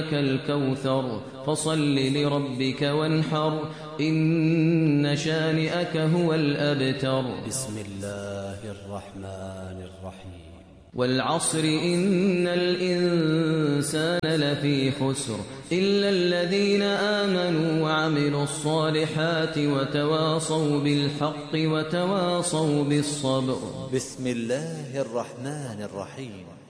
الكوثر فصل لربك وانحر إن شانئك هو الأبتر. بسم الله الرحمن الرحيم. والعصر إن الإنسان لفي خسر إلا الذين آمنوا وعملوا الصالحات وتواصوا بالحق وتواصوا بالصبر. بسم الله الرحمن الرحيم.